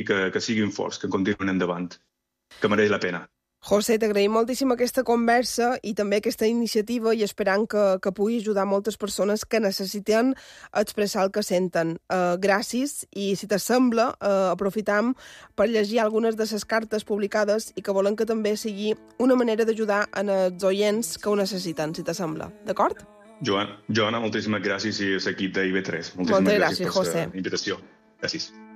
que siguin forts, que continuïn endavant, que mereix la pena. José, t'agraïm moltíssim aquesta conversa i també aquesta iniciativa i esperant que pugui ajudar moltes persones que necessiten expressar el que senten. Gràcies i, si t'assembla, aprofitam per llegir algunes de les cartes publicades i que volem que també sigui una manera d'ajudar els oients que ho necessiten, si t'assembla. D'acord? Joana, moltíssimes gràcies i l'equip d'IV3. Moltes gràcies, per José. la invitació. Gràcies.